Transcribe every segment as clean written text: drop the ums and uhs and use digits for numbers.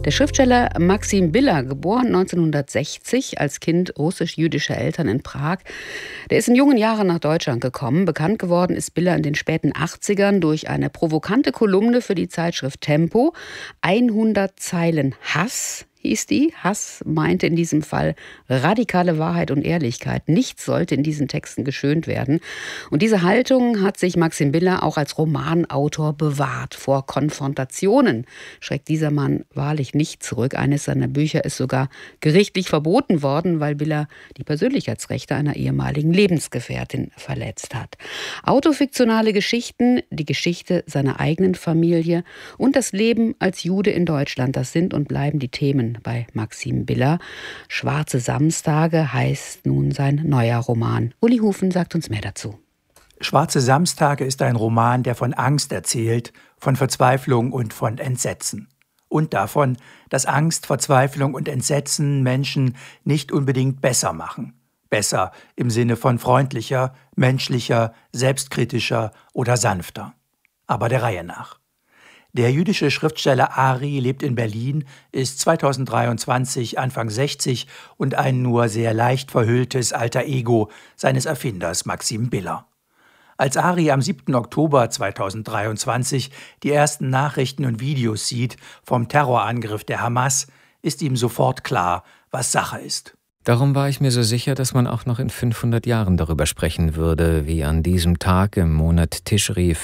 Der Schriftsteller Maxim Biller, geboren 1960 als Kind russisch-jüdischer Eltern in Prag, der ist in jungen Jahren nach Deutschland gekommen. Bekannt geworden ist Biller in den späten 80ern durch eine provokante Kolumne für die Zeitschrift Tempo. 100 Zeilen Hass hieß die. Hass meinte in diesem Fall radikale Wahrheit und Ehrlichkeit. Nichts sollte in diesen Texten geschönt werden. Und diese Haltung hat sich Maxim Biller auch als Romanautor bewahrt. Vor Konfrontationen schreckt dieser Mann wahrlich nicht zurück. Eines seiner Bücher ist sogar gerichtlich verboten worden, weil Biller die Persönlichkeitsrechte einer ehemaligen Lebensgefährtin verletzt hat. Autofiktionale Geschichten, die Geschichte seiner eigenen Familie und das Leben als Jude in Deutschland, das sind und bleiben die Themen bei Maxim Biller. Schwarze Samstage heißt nun sein neuer Roman. Uli Hufen sagt uns mehr dazu. Schwarze Samstage ist ein Roman, der von Angst erzählt, von Verzweiflung und von Entsetzen. Und davon, dass Angst, Verzweiflung und Entsetzen Menschen nicht unbedingt besser machen. Besser im Sinne von freundlicher, menschlicher, selbstkritischer oder sanfter. Aber der Reihe nach. Der jüdische Schriftsteller Ari lebt in Berlin, ist 2023 Anfang 60 und ein nur sehr leicht verhülltes Alter Ego seines Erfinders Maxim Biller. Als Ari am 7. Oktober 2023 die ersten Nachrichten und Videos sieht vom Terrorangriff der Hamas, ist ihm sofort klar, was Sache ist. Darum war ich mir so sicher, dass man auch noch in 500 Jahren darüber sprechen würde, wie an diesem Tag im Monat Tischri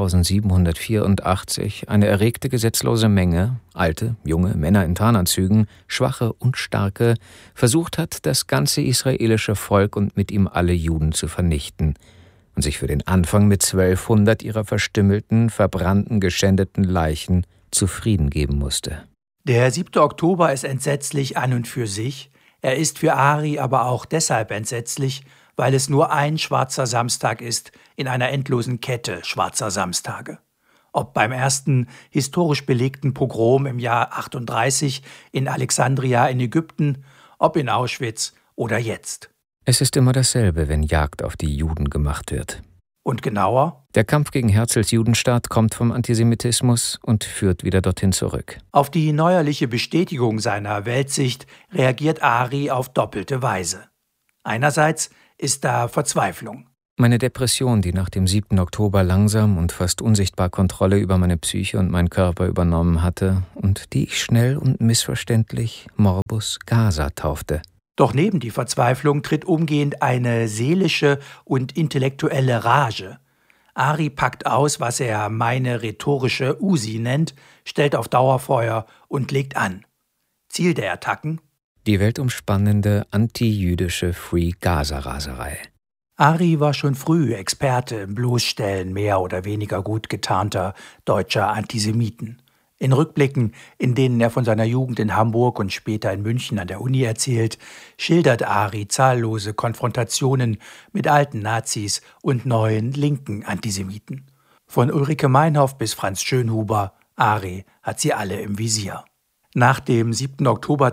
5784 eine erregte gesetzlose Menge, alte, junge Männer in Tarnanzügen, schwache und starke, versucht hat, das ganze israelische Volk und mit ihm alle Juden zu vernichten und sich für den Anfang mit 1200 ihrer verstümmelten, verbrannten, geschändeten Leichen zufrieden geben musste. Der 7. Oktober ist entsetzlich an und für sich. Er ist für Ari aber auch deshalb entsetzlich, weil es nur ein schwarzer Samstag ist in einer endlosen Kette schwarzer Samstage. Ob beim ersten historisch belegten Pogrom im Jahr 38 in Alexandria in Ägypten, ob in Auschwitz oder jetzt. Es ist immer dasselbe, wenn Jagd auf die Juden gemacht wird. Und genauer? Der Kampf gegen Herzls Judenstaat kommt vom Antisemitismus und führt wieder dorthin zurück. Auf die neuerliche Bestätigung seiner Weltsicht reagiert Ari auf doppelte Weise. Einerseits ist da Verzweiflung. Meine Depression, die nach dem 7. Oktober langsam und fast unsichtbar Kontrolle über meine Psyche und meinen Körper übernommen hatte und die ich schnell und missverständlich Morbus Gaza taufte. Doch neben die Verzweiflung tritt umgehend eine seelische und intellektuelle Rage. Ari packt aus, was er meine rhetorische Usi nennt, stellt auf Dauerfeuer und legt an. Ziel der Attacken? Die weltumspannende anti-jüdische Free-Gaza-Raserei. Ari war schon früh Experte im Bloßstellen mehr oder weniger gut getarnter deutscher Antisemiten. In Rückblicken, in denen er von seiner Jugend in Hamburg und später in München an der Uni erzählt, schildert Ari zahllose Konfrontationen mit alten Nazis und neuen linken Antisemiten. Von Ulrike Meinhoff bis Franz Schönhuber, Ari hat sie alle im Visier. Nach dem 7. Oktober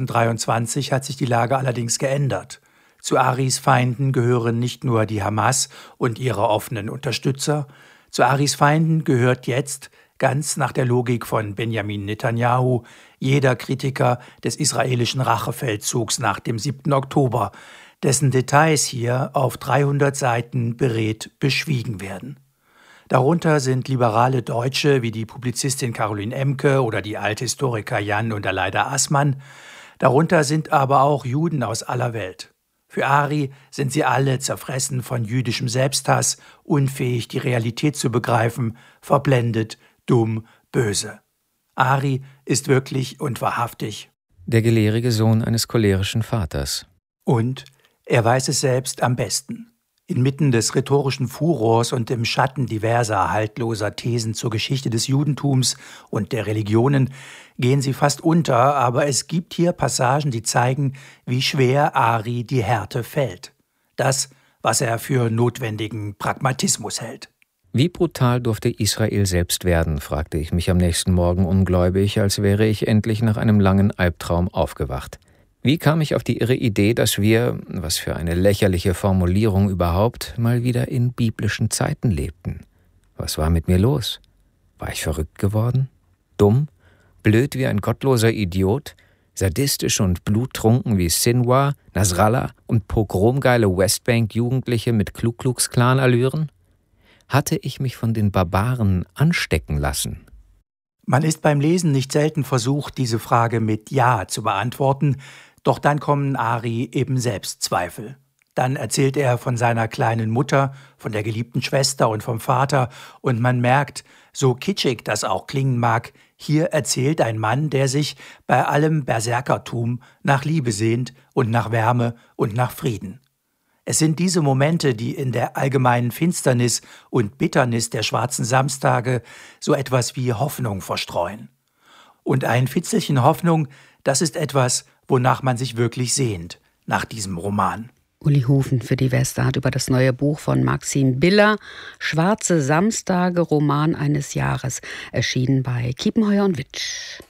2023 hat sich die Lage allerdings geändert. Zu Aris Feinden gehören nicht nur die Hamas und ihre offenen Unterstützer, zu Aris Feinden gehört jetzt, ganz nach der Logik von Benjamin Netanyahu, jeder Kritiker des israelischen Rachefeldzugs nach dem 7. Oktober, dessen Details hier auf 300 Seiten beredt beschwiegen werden. Darunter sind liberale Deutsche wie die Publizistin Caroline Emke oder die Althistoriker Jan und Aleida Assmann. Darunter sind aber auch Juden aus aller Welt. Für Ari sind sie alle zerfressen von jüdischem Selbsthass, unfähig, die Realität zu begreifen, verblendet, dumm, böse. Ari ist wirklich und wahrhaftig der gelehrige Sohn eines cholerischen Vaters. Und er weiß es selbst am besten. Inmitten des rhetorischen Furors und im Schatten diverser haltloser Thesen zur Geschichte des Judentums und der Religionen gehen sie fast unter, aber es gibt hier Passagen, die zeigen, wie schwer Ari die Härte fällt. Das, was er für notwendigen Pragmatismus hält. Wie brutal durfte Israel selbst werden, fragte ich mich am nächsten Morgen ungläubig, als wäre ich endlich nach einem langen Albtraum aufgewacht. Wie kam ich auf die irre Idee, dass wir, was für eine lächerliche Formulierung überhaupt, mal wieder in biblischen Zeiten lebten? Was war mit mir los? War ich verrückt geworden? Dumm? blöd wie ein gottloser Idiot, sadistisch und bluttrunken wie Sinwar, Nasrallah und pogromgeile Westbank-Jugendliche mit Ku-Klux-Klan-Allüren? Hatte ich mich von den Barbaren anstecken lassen? Man ist beim Lesen nicht selten versucht, diese Frage mit Ja zu beantworten, doch dann kommen Ari eben Selbstzweifel. Dann erzählt er von seiner kleinen Mutter, von der geliebten Schwester und vom Vater, und man merkt, so kitschig das auch klingen mag, hier erzählt ein Mann, der sich bei allem Berserkertum nach Liebe sehnt und nach Wärme und nach Frieden. Es sind diese Momente, die in der allgemeinen Finsternis und Bitternis der schwarzen Samstage so etwas wie Hoffnung verstreuen. Und ein Fitzelchen Hoffnung, das ist etwas, wonach man sich wirklich sehnt, nach diesem Roman. Uli Hofen für die Westart über das neue Buch von Maxim Biller, Schwarze Samstage, Roman eines Jahres, erschienen bei Kiepenheuer und Witsch.